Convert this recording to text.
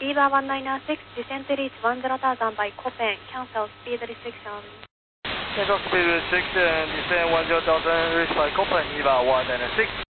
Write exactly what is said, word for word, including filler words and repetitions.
Viva one nine six, descent reach one zero thousand by Copen, cancel speed restriction. Cancel speed restriction, descent one zero thousand, reach by Copen, Viva one nine six.